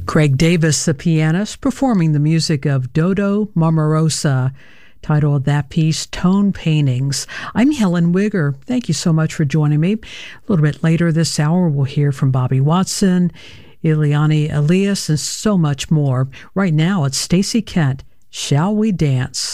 Craig Davis, the pianist, performing the music of Dodo Marmarosa, titled that piece, Tone Paintings. I'm Helen Wigger. Thank you so much for joining me. A little bit later this hour, we'll hear from Bobby Watson, Ileana Elias, and so much more. Right now, it's Stacey Kent, Shall We Dance?